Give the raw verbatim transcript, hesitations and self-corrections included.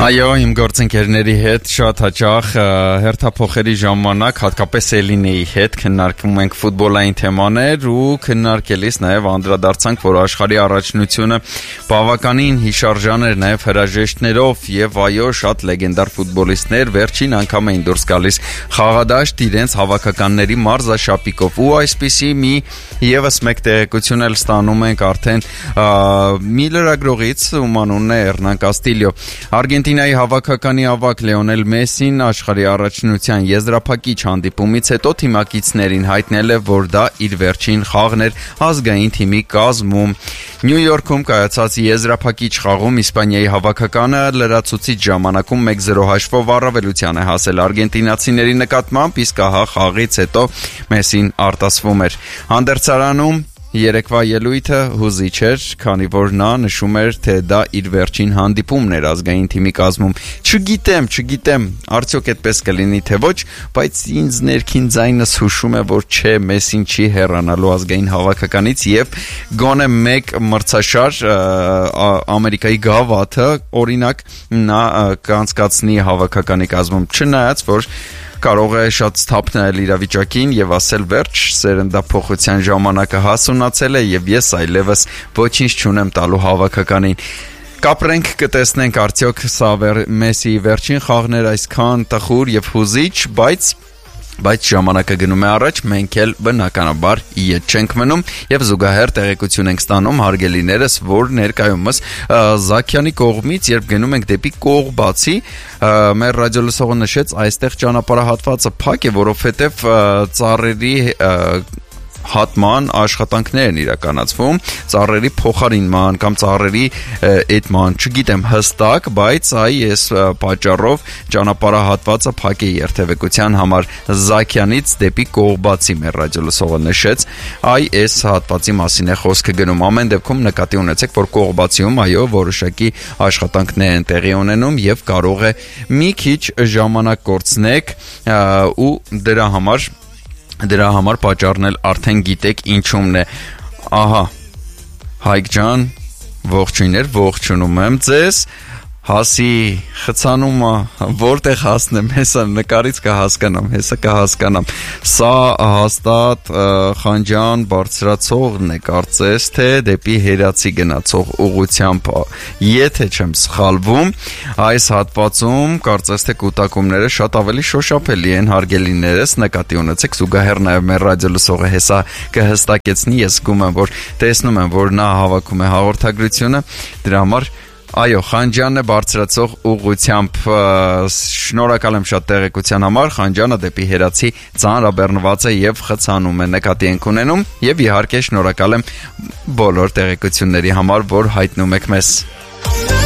Այո, իմ գործընկերների հետ շատ հաճախ հերթափոխերի ժամանակ հատկապես Էլինեի հետ քննարկում ենք ֆուտբոլային թեմաներ ու քննարկելիս նաև անդրադարձանք, որ աշխարհի առաջնությունը բավականին հիշարժան էր նաև հրաժեշտներով եւ այո, շատ լեգենդար ֆուտբոլիստներ վերջին անգամ էին դուրս գալիս խաղադաշտ իրենց հավաքականների մարզաշապիկով ու այսպիսի մի եւս մեկ տեղեկություն էլ ստանում ենք արդեն մի լրագրողից, ում անունն է Էրնան Կաստիլյո. Արգենտինայի հավաքականի ավագ Լեոնել Մեսին աշխարհի առաջնության եզրափակիչ հանդիպումից հետո թիմակիցներին հայտնել է, որ դա իր վերջին խաղն էր ազգային թիմի կազմում։ Նյու Յորքում կայացած եզրափակիչ խաղում Իսպանիայի հավաքականը լրացուցիչ ժամանակում մեկ զրո հաշվով առավելության է հասել արգենտինացիների նկատմամբ, իսկ ահա խաղից հետո Մեսին արտասվում էր։ Հանդերձարանում Երեկվա ելույթը հուզիչ էր, քանի որ նա նշում էր, թե դա իր վերջին հանդիպումն էր ազգային թիմի կազմում։ Չգիտեմ, չգիտեմ, արդյոք այդպես կլինի թե ոչ, բայց ինձ ներքին ձայնս հուշում է, որ չէ, Մեսին չի հեռանալու ազգային հավաքականից եւ գոնե մեկ մրցաշար Ամերիկայի գավաթը, օրինակ, նա կանցկացնի հավաքականի կազմում, չնայած որ կարող է շատ սթափ նայել իրավիճակին եւ ասել վերջ սերնդափոխության ժամանակը հասունացել է եւ ես այլևս ոչինչ չունեմ տալու հավաքականին։ Կապրենք, կտեսնենք արդյոք սա Մեսիի վերջին խաղն էր այսքան տխուր եւ հուզիչ, բայց բայց ժամանակը գնում է առաջ, մենք էլ բնականաբար իդ չենք մնում եւ զուգահեռ տեղեկություն ենք ստանում հարգելիներս, որ ներկայումս Զաքյանի կողմից, երբ գնում ենք դեպի Կողբացի, մեր ռադիոլսողը նշեց, այստեղ ճանապարհահատվածը փակ է, որովհետեւ ծառերի հատման աշխատանքներ են իրականացվում, ծառերի փոխարինման կամ ծառերի էդման, չգիտեմ հստակ, բայց այ այս պատճառով ճանապարհահատվածը փակ է երթևեկության համար Զաքյանից դեպի Կողբացի, մեր ռադիոլսողը նշեց, այ այս հատվածի մասին է խոսքը գնում։ Ամեն դեպքում նկատի ունեցեք, որ Կողբացիում այո որոշակի աշխատանքներ են տեղի ունենում եւ կարող է մի քիչ ժամանակ կորցնեք ու դրա համար Դրա համար պատճառն էլ արդեն գիտեք ինչումն է։ Ահա, Հայկ ջան, ողջույններ, ողջունում եմ ձեզ։ Հասի խցանումը որտեղ հասնեմ, հեսա նկարից կհասկանամ, հեսա կհասկանամ։ Սա հաստատ Խանջան բարձրացողն է, կարծես թե դեպի Հերացի գնացող ուղությամբ, եթե չեմ սխալվում, այս հատվածում կարծես թե կուտակումները շատ ավելի շոշափելի են, հարգելիներս, նկատի ունեցեք, զուգահեռ նաև մեր ռադիոլսողը հեսա կհստակեցնի, ես զգում եմ, որ տեսնում եմ, որ նա հավաքում է հաղորդագրությունը, դրա համար Այո, Խանջանն է բարձրացող ուղղությամբ, շնորհակալ եմ շատ տեղեկության համար, Խանջանը դեպի Հերացի ծանրաբեռնված է եւ խցանում է, նկատի ենք ունենում եւ իհարկե շնորհակալ եմ բոլոր տեղեկությունների համար, որ հայտնում եք մեզ։